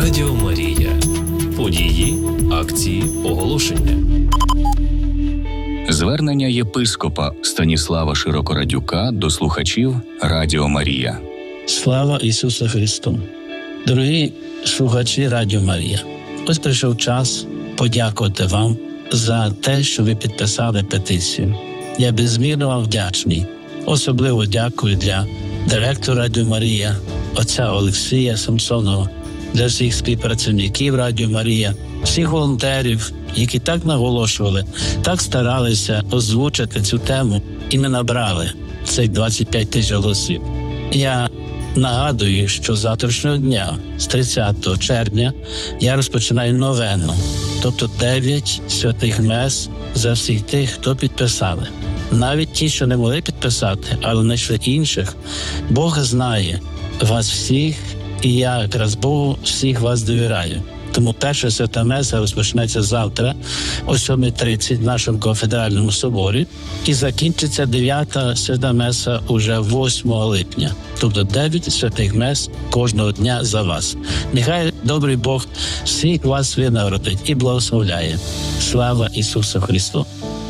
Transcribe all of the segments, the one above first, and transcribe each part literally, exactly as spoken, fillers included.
Радіо Марія. Події, акції, оголошення. Звернення єпископа Станіслава Широкорадюка до слухачів Радіо Марія. Слава Ісусу Христу! Дорогі слухачі Радіо Марія, ось прийшов час подякувати вам за те, що ви підписали петицію. Я безмірно вам вдячний. Особливо дякую для директора Радіо Марія, отця Олексія Самсонова, для всіх співпрацівників Радіо Марія, всіх волонтерів, які так наголошували, так старалися озвучити цю тему, і ми набрали цих двадцять п'ять тисяч голосів. Я нагадую, що з завтрашнього дня, з тридцятого червня, я розпочинаю новену, тобто дев'ять святих мес за всіх тих, хто підписали. Навіть ті, що не могли підписати, але знайшли інших, Бог знає вас всіх, і я якраз Богу всіх вас довіряю. Тому перша свята меса розпочнеться завтра о сьомій тридцять в нашому кафедральному соборі і закінчиться дев'ята свята меса уже восьмого липня. Тобто дев'ять святих мес кожного дня за вас. Нехай добрий Бог всіх вас винагородить і благословляє. Слава Ісусу Христу!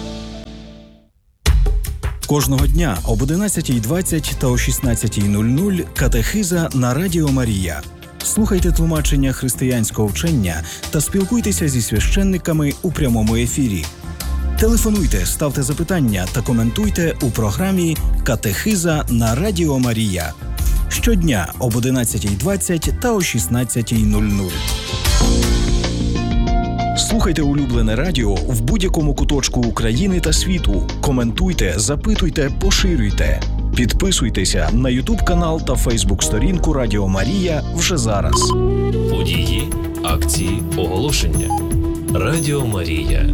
Кожного дня об одинадцятій двадцять та о шістнадцятій нуль нуль катехиза на Радіо Марія. Слухайте тлумачення християнського вчення та спілкуйтеся зі священниками у прямому ефірі. Телефонуйте, ставте запитання та коментуйте у програмі «Катехиза на Радіо Марія». Щодня об одинадцятій двадцять та о шістнадцятій нуль нуль. Слухайте улюблене радіо в будь-якому куточку України та світу. Коментуйте, запитуйте, поширюйте. Підписуйтеся на ютуб-канал та фейсбук-сторінку Радіо Марія вже зараз. Події, акції, оголошення. Радіо Марія.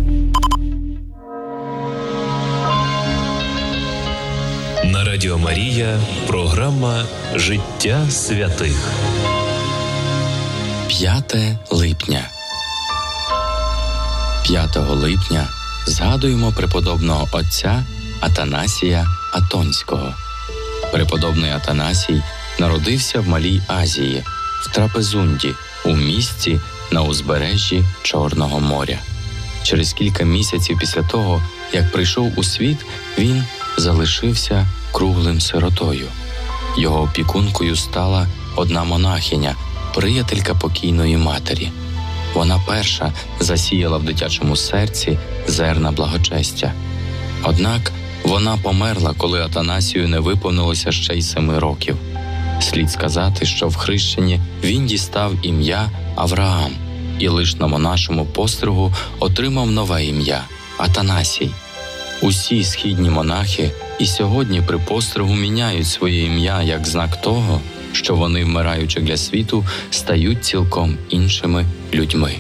На Радіо Марія програма «Життя святих». п'яте липня. п'ятого липня згадуємо преподобного отця Атанасія Атонського. Преподобний Атанасій народився в Малій Азії, в Трапезунді, у місті на узбережжі Чорного моря. Через кілька місяців після того, як прийшов у світ, він залишився круглим сиротою. Його опікункою стала одна монахиня, приятелька покійної матері. Вона перша засіяла в дитячому серці зерна благочестя. Однак вона померла, коли Атанасію не виповнилося ще й семи років. Слід сказати, що в хрещенні він дістав ім'я Авраам і лиш на монашому постригу отримав нове ім'я – Атанасій. Усі східні монахи і сьогодні при постригу міняють своє ім'я як знак того, що вони, вмираючи для світу, стають цілком іншими людьми.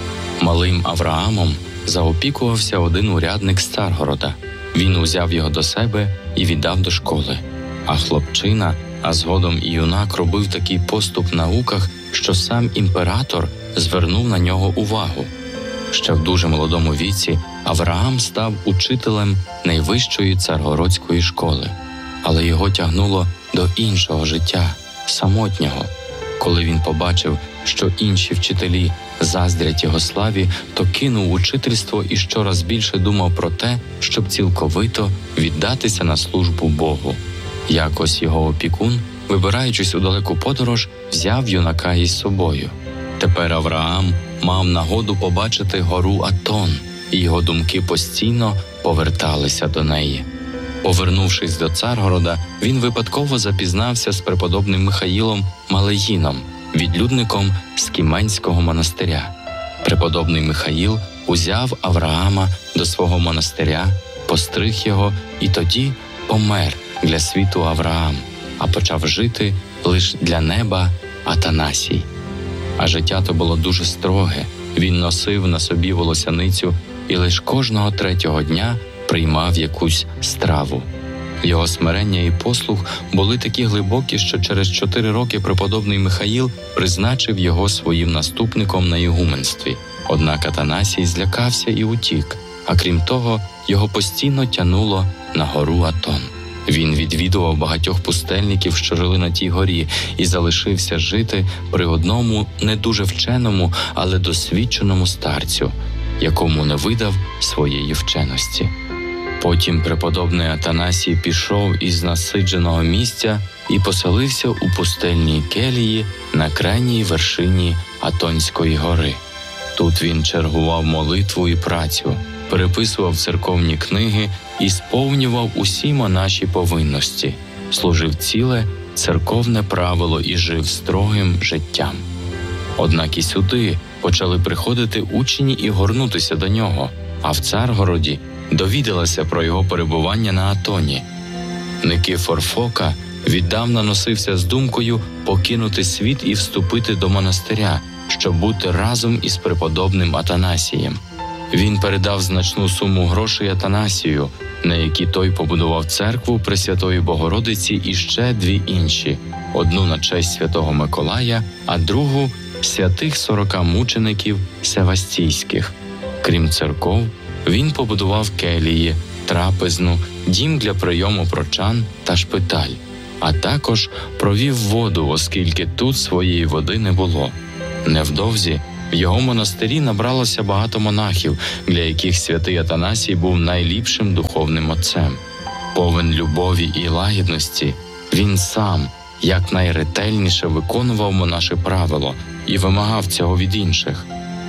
Малим Авраамом заопікувався один урядник з Царгорода. Він узяв його до себе і віддав до школи. А хлопчина, а згодом і юнак робив такий поступ в науках, що сам імператор звернув на нього увагу. Ще в дуже молодому віці Авраам став учителем найвищої царгородської школи. Але його тягнуло до іншого життя, самотнього. Коли він побачив, що інші вчителі заздрять його славі, то кинув учительство і щораз більше думав про те, щоб цілковито віддатися на службу Богу. Якось його опікун, вибираючись у далеку подорож, взяв юнака із собою. Тепер Авраам мав нагоду побачити гору Атон, і його думки постійно поверталися до неї. Повернувшись до Царгорода, він випадково запізнався з преподобним Михаїлом Малеїном, відлюдником з Кіменського монастиря. Преподобний Михаїл узяв Авраама до свого монастиря, постриг його і тоді помер для світу Авраам, а почав жити лише для неба Атанасій. А життя то було дуже строге. Він носив на собі волосяницю і лише кожного третього дня приймав якусь страву. Його смирення і послух були такі глибокі, що через чотири роки преподобний Михаїл призначив його своїм наступником на ігуменстві. Однак Атанасій злякався і утік, а крім того, його постійно тянуло на гору Атон. Він відвідував багатьох пустельників, що жили на тій горі, і залишився жити при одному не дуже вченому, але досвідченому старцю, якому не видав своєї вченості. Потім преподобний Атанасій пішов із насидженого місця і поселився у пустельній келії на крайній вершині Атонської гори. Тут він чергував молитву і працю, переписував церковні книги і сповнював усі монаші повинності, служив ціле церковне правило і жив строгим життям. Однак і сюди почали приходити учні і горнутися до нього, а в Царгороді довідалися про його перебування на Атоні. Никифор Фока віддавна носився з думкою покинути світ і вступити до монастиря, щоб бути разом із преподобним Атанасієм. Він передав значну суму грошей Атанасію, на які той побудував церкву Пресвятої Богородиці і ще дві інші, одну на честь святого Миколая, а другу – святих сорока мучеників севастійських. Крім церков, він побудував келії, трапезну, дім для прийому прочан та шпиталь, а також провів воду, оскільки тут своєї води не було. Невдовзі в його монастирі набралося багато монахів, для яких святий Атанасій був найліпшим духовним отцем. Повен любові і лагідності, він сам якнайретельніше виконував монаше правило і вимагав цього від інших.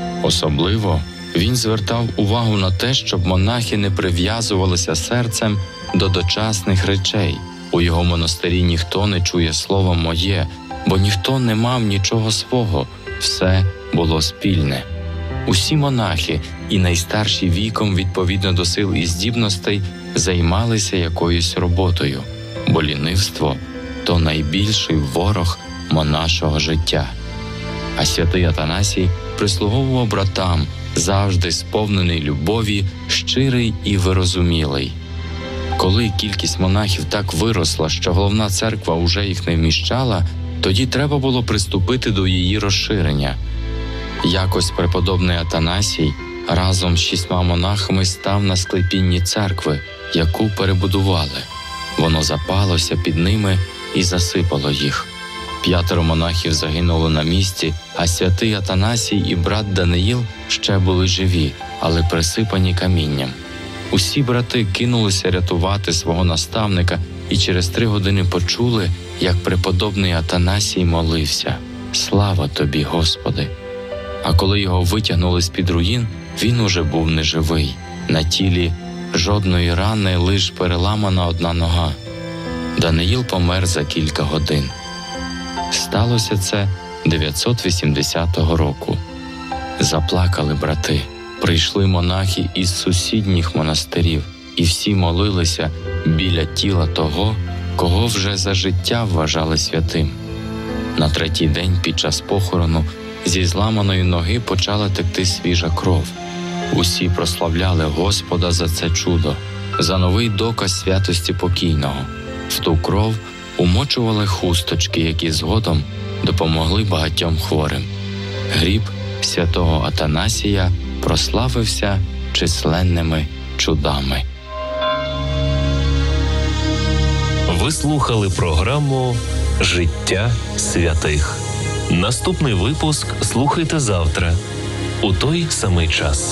Особливо він звертав увагу на те, щоб монахи не прив'язувалися серцем до дочасних речей. У його монастирі ніхто не чує слова «моє», бо ніхто не мав нічого свого, все було спільне. Усі монахи, і найстарші віком відповідно до сил і здібностей, займалися якоюсь роботою, бо лінивство – то найбільший ворог монашого життя. А святий Атанасій прислуговував братам, завжди сповнений любові, щирий і вирозумілий. Коли кількість монахів так виросла, що головна церква уже їх не вміщала, тоді треба було приступити до її розширення. Якось преподобний Атанасій разом з шістьма монахами став на склепінні церкви, яку перебудували. Воно запалося під ними і засипало їх. П'ятеро монахів загинули на місці, а святий Атанасій і брат Даниїл ще були живі, але присипані камінням. Усі брати кинулися рятувати свого наставника і через три години почули, як преподобний Атанасій молився: «Слава тобі, Господи!» А коли його витягнули з-під руїн, він уже був неживий. На тілі жодної рани, лиш переламана одна нога. Даниїл помер за кілька годин. Сталося це дев'ятсот вісімдесятого року. Заплакали брати. Прийшли монахи із сусідніх монастирів, і всі молилися біля тіла того, кого вже за життя вважали святим. На третій день під час похорону зі зламаної ноги почала текти свіжа кров. Усі прославляли Господа за це чудо, за новий доказ святості покійного. В ту кров умочували хусточки, які згодом допомогли багатьом хворим. Гріб святого Атанасія прославився численними чудами. Ви слухали програму «Життя святих». Наступний випуск слухайте завтра, у той самий час.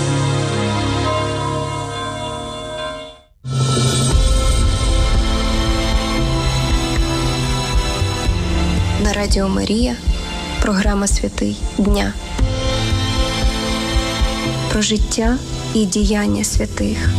На Радіо Марія програма «Святий дня». Про життя і діяння святих.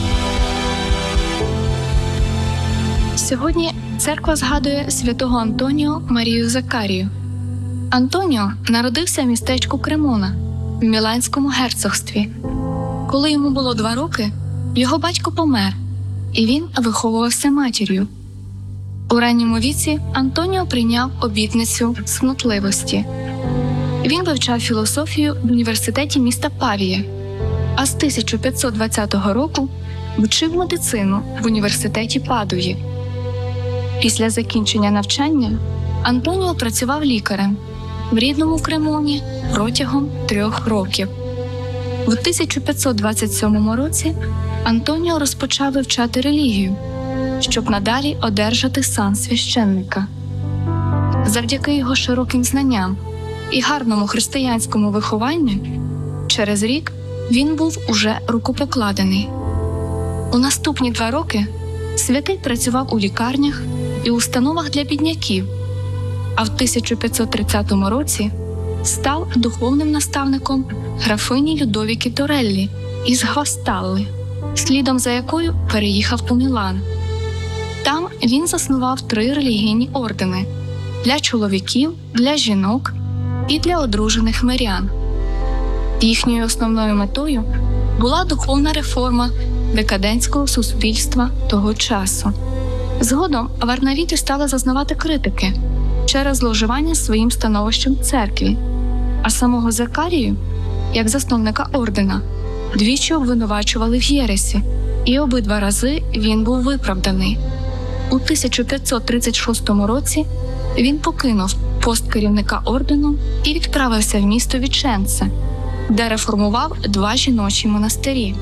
Сьогодні церква згадує святого Антоніо Марію Закарію. Антоніо народився в містечку Кремона в Міланському герцогстві. Коли йому було два роки, його батько помер, і він виховувався матір'ю. У ранньому віці Антоніо прийняв обітницю снотливості. Він вивчав філософію в університеті міста Павія, а з тисяча п'ятсот двадцятого року вчив медицину в університеті Падуї. Після закінчення навчання Антоніо працював лікарем в рідному Кремоні протягом трьох років. В тисяча п'ятсот двадцять сьомому році Антоніо розпочав вивчати релігію. щоб надалі одержати сан священника. Завдяки його широким знанням і гарному християнському вихованню через рік він був уже рукопокладений. У наступні два роки святий працював у лікарнях і установах для бідняків, а в тисяча п'ятсот тридцятому році став духовним наставником графині Людовіки Тореллі із Гвасталли, слідом за якою переїхав у Мілан. Там він заснував три релігійні ордени – для чоловіків, для жінок і для одружених мирян. Їхньою основною метою була духовна реформа декадентського суспільства того часу. Згодом варнавіти стали зазнавати критики через зловживання своїм становищем в церкві, а самого Закарію, як засновника ордена, двічі обвинувачували в єресі, і обидва рази він був виправданий. У тисяча п'ятсот тридцять шостому році він покинув пост керівника ордену і відправився в місто Віченце, де реформував два жіночі монастирі.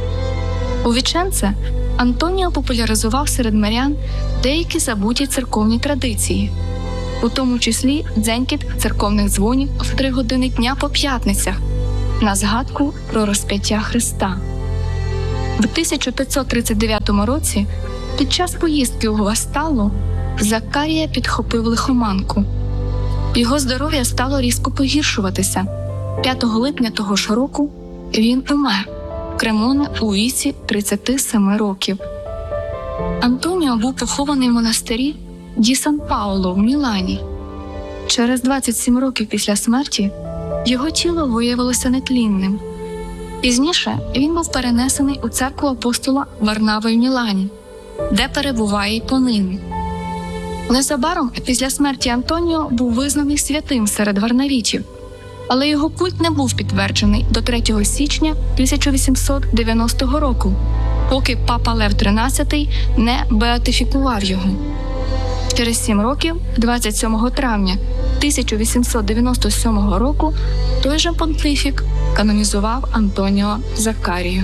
У Віченце Антоніо популяризував серед мирян деякі забуті церковні традиції, у тому числі дзенькіт церковних дзвонів в три години дня по п'ятницях на згадку про розп'яття Христа. В тисяча п'ятсот тридцять дев'ятому році під час поїздки у Гвасталлу Закарія підхопив лихоманку. Його здоров'я стало різко погіршуватися. п'ятого липня того ж року він умер в Кремоне у віці тридцяти семи років. Антоніо був похований в монастирі Ді Сан-Пауло в Мілані. Через двадцять сім років після смерті його тіло виявилося нетлінним. Пізніше він був перенесений у церкву апостола Варнави в Мілані, де перебуває й понині. Незабаром після смерті Антоніо був визнаний святим серед варнавітів, але його культ не був підтверджений до третього січня тисяча вісімсот дев'яностого року, поки папа Лев тринадцятий не беатифікував його. Через сім років, двадцять сьомого травня тисяча вісімсот дев'яносто сьомого року, той же понтифік канонізував Антоніо Закарію.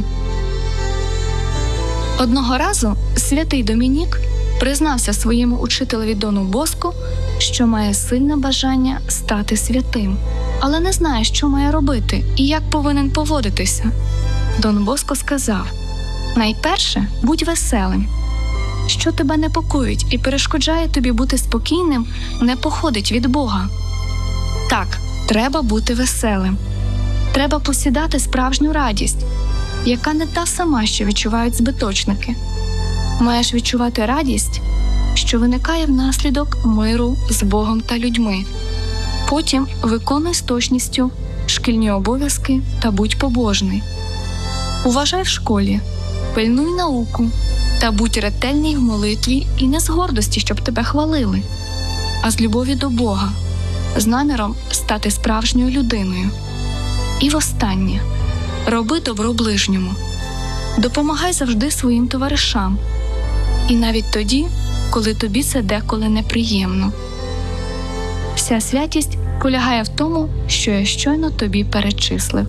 Одного разу святий Домінік признався своєму учителеві Дону Боско, що має сильне бажання стати святим, але не знає, що має робити і як повинен поводитися. Дон Боско сказав: «Найперше, будь веселим. Що тебе непокоїть і перешкоджає тобі бути спокійним, не походить від Бога. Так, треба бути веселим. Треба посідати справжню радість, яка не та сама, що відчувають збиточники. Маєш відчувати радість, що виникає внаслідок миру з Богом та людьми. Потім виконуй з точністю шкільні обов'язки та будь побожний. Уважай в школі, пильнуй науку та будь ретельний в молитві і не з гордості, щоб тебе хвалили, а з любові до Бога, з наміром стати справжньою людиною. І востаннє – роби добро ближньому. Допомагай завжди своїм товаришам. І навіть тоді, коли тобі це деколи неприємно. Вся святість полягає в тому, що я щойно тобі перечислив».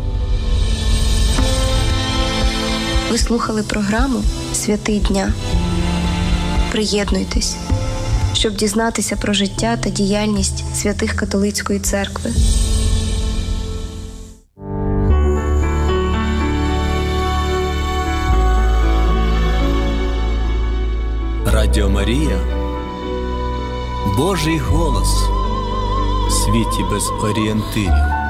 Ви слухали програму «Святий дня». Приєднуйтесь, щоб дізнатися про життя та діяльність святих католицької церкви. Радіо Марія – Божий голос в світі без орієнтирів.